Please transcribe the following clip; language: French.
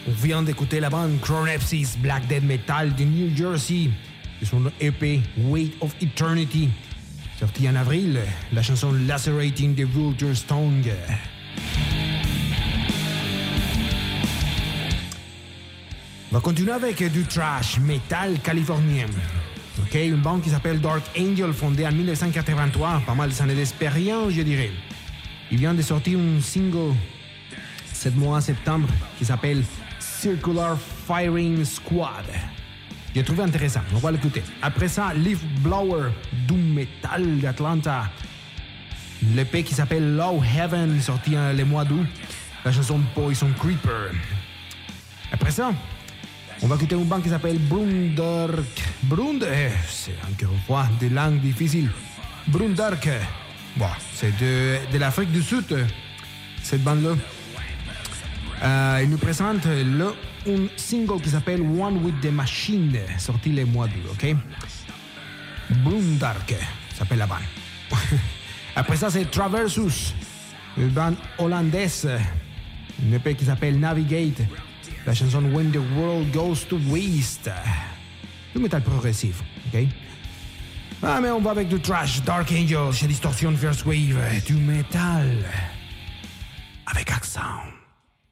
On vient d'écouter la bande Chronepsis Black Death Metal de New Jersey de son EP Weight of Eternity, sorti en avril, la chanson Lacerating the Vulture's Tongue. On va continuer avec du trash metal californien. Ok, une bande qui s'appelle Dark Angel, fondée en 1983, pas mal d'années d'expérience, je dirais. Il vient de sortir un single cette mois en septembre qui s'appelle Circular Firing Squad. J'ai trouvé intéressant, on va l'écouter. Après ça, Leaf Blower, Doom Metal d'Atlanta. L'EP qui s'appelle Low Heaven, sorti le mois d'août. La chanson Poison Creeper. Après ça, on va écouter une bande qui s'appelle c'est encore une fois des langues difficiles. Brundark. Bon, c'est de l'Afrique du Sud, cette bande-là. Il nous présente un single qui s'appelle One with the Machine, sorti le mois d'août, ok? Brundark s'appelle la bande. Après ça, c'est Traversus, une bande hollandaise, une EP qui s'appelle Navigate, la chanson When the World Goes to Waste. Du métal progressif, ok? Ah, mais on va avec du trash, Dark Angel, chez Distortion First Wave, du métal avec accent.